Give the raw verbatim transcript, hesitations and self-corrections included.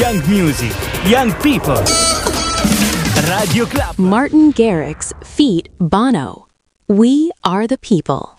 Young music, young people. Radio Club. Martin Garrix feat. Bono. We are the people.